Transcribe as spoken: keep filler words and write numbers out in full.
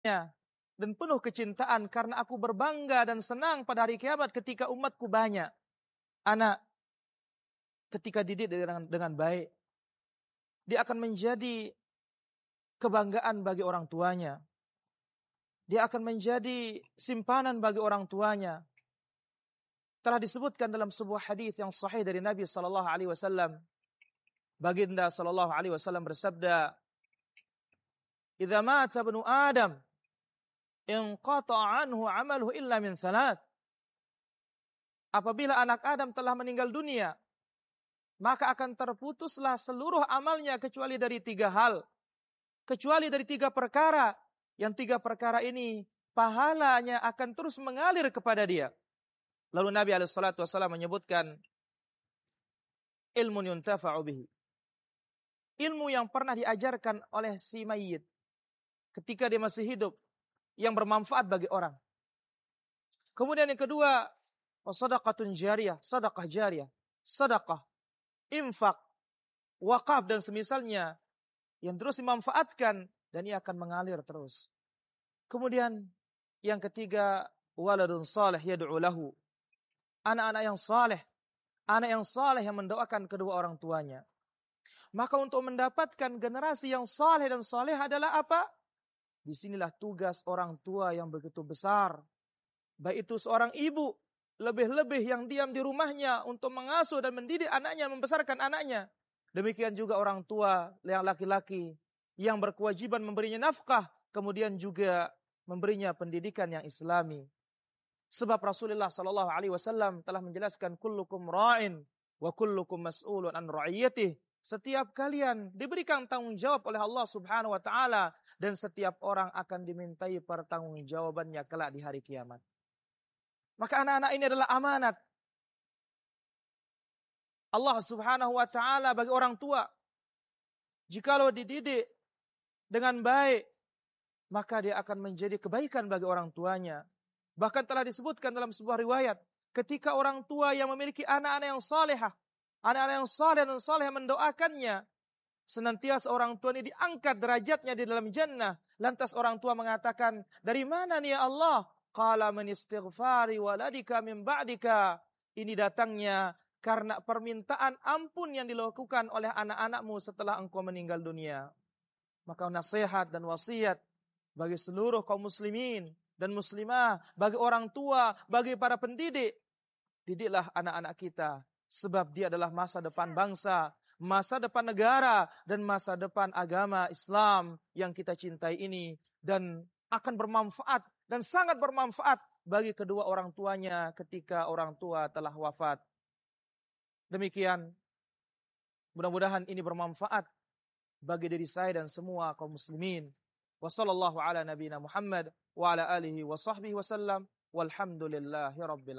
dan penuh kecintaan karena aku berbangga dan senang pada hari kiamat ketika umatku banyak. Anak ketika didik dengan, dengan baik, dia akan menjadi kebanggaan bagi orang tuanya. Dia akan menjadi simpanan bagi orang tuanya. Telah disebutkan dalam sebuah hadis yang sahih dari Nabi sallallahu alaihi wasallam. Baginda sallallahu alaihi wasallam bersabda, "Idza mata ibnu Adam, inqata'a anhu 'amaluhu illa min thalath." Apabila anak Adam telah meninggal dunia, maka akan terputuslah seluruh amalnya kecuali dari tiga hal. Kecuali dari tiga perkara. Yang tiga perkara ini pahalanya akan terus mengalir kepada dia. Lalu Nabi alaihi salatu wasallam menyebutkan ilmun yuntafa'u bihi. Ilmu yang pernah diajarkan oleh si mayit ketika dia masih hidup yang bermanfaat bagi orang. Kemudian yang kedua, shadaqatun jariyah, sedekah jariyah, sedekah, infak, wakaf dan semisalnya yang terus dimanfaatkan dan ia akan mengalir terus. Kemudian yang ketiga, waladun salih yad'u lahu. Anak-anak yang saleh, anak yang saleh yang mendoakan kedua orang tuanya. Maka untuk mendapatkan generasi yang saleh dan saleh adalah apa? Disinilah tugas orang tua yang begitu besar. Baik itu seorang ibu, lebih-lebih yang diam di rumahnya untuk mengasuh dan mendidik anaknya, membesarkan anaknya. Demikian juga orang tua yang laki-laki yang berkewajiban memberinya nafkah, kemudian juga memberinya pendidikan yang islami. Sebab Rasulullah sallallahu alaihi wasallam telah menjelaskan kullukum ra'in wa kullukum mas'ulun an ra'iyatihi. Setiap kalian diberikan tanggung jawab oleh Allah Subhanahu wa taala dan setiap orang akan dimintai pertanggungjawabannya kelak di hari kiamat. Maka anak-anak ini adalah amanat Allah Subhanahu wa taala bagi orang tua. Jikalau dididik dengan baik, maka dia akan menjadi kebaikan bagi orang tuanya. Bahkan telah disebutkan dalam sebuah riwayat, ketika orang tua yang memiliki anak-anak yang salehah, anak-anak yang saleh dan saleh mendoakannya, senantiasa orang tua ini diangkat derajatnya di dalam jannah. Lantas orang tua mengatakan, dari mana nih ya Allah? Qala min istighfari waladika min ba'dika. Ini datangnya karena permintaan ampun yang dilakukan oleh anak-anakmu setelah engkau meninggal dunia. Maka nasihat dan wasiat bagi seluruh kaum muslimin dan muslimah, bagi orang tua, bagi para pendidik, didiklah anak-anak kita, sebab dia adalah masa depan bangsa, masa depan negara, dan masa depan agama Islam yang kita cintai ini, dan akan bermanfaat, dan sangat bermanfaat bagi kedua orang tuanya ketika orang tua telah wafat. Demikian, mudah-mudahan ini bermanfaat bagi diri saya dan semua kaum muslimin. Wassallallahu ala nabiyina Muhammad wa ala alihi wa sahbihi wasallam walhamdulillahi rabbil